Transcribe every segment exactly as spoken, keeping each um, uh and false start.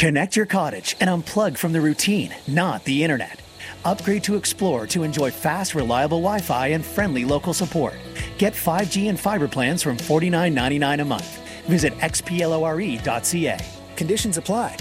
Connect your cottage and unplug from the routine, not the internet. Upgrade to Explore to enjoy fast, reliable Wi-Fi and friendly local support. Get five G and fiber plans from forty-nine ninety-nine a month. Visit x p lore dot c a. Conditions apply.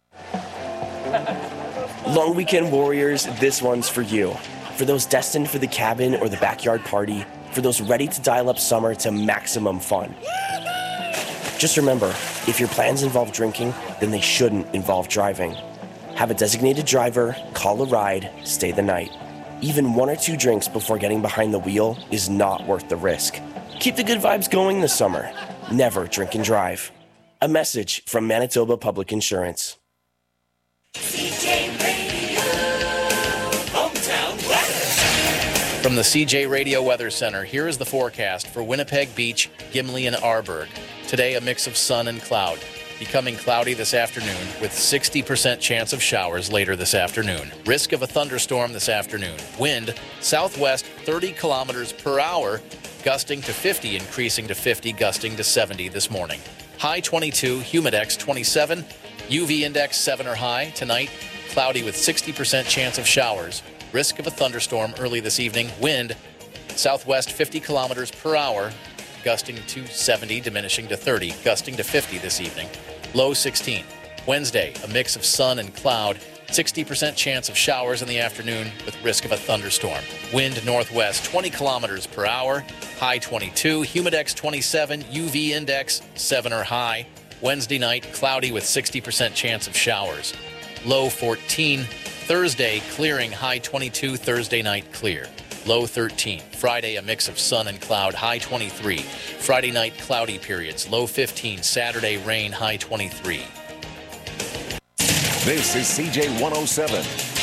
Long weekend warriors, this one's for you. For those destined for the cabin or the backyard party, for those ready to dial up summer to maximum fun. Just remember, if your plans involve drinking, then they shouldn't involve driving. Have a designated driver, call a ride, stay the night. Even one or two drinks before getting behind the wheel is not worth the risk. Keep the good vibes going this summer. Never drink and drive. A message from Manitoba Public Insurance. C J Radio, hometown weather. From the C J Radio Weather Center, here is the forecast for Winnipeg Beach, Gimli, and Arborg. Today, a mix of sun and cloud. Becoming cloudy this afternoon with sixty percent chance of showers later this afternoon. Risk of a thunderstorm this afternoon. Wind, southwest thirty kilometers per hour, gusting to fifty, increasing to fifty, gusting to seventy this morning. High twenty-two, humidex twenty-seven, U V index seven or high. Tonight, cloudy with sixty percent chance of showers. Risk of a thunderstorm early this evening. Wind, southwest fifty kilometers per hour, gusting to seventy, diminishing to thirty, gusting to fifty this evening. Low sixteen. Wednesday, a mix of sun and cloud, sixty percent chance of showers in the afternoon with risk of a thunderstorm. Wind northwest twenty kilometers per hour, high twenty-two, humidex twenty-seven, U V index seven or high. Wednesday night, cloudy with sixty percent chance of showers. Low fourteen. Thursday, clearing, high twenty-two, Thursday night clear. Low thirteen. Friday, a mix of sun and cloud, high twenty-three. Friday night, cloudy periods, low fifteen. Saturday, rain, high twenty-three. This is C J one oh seven.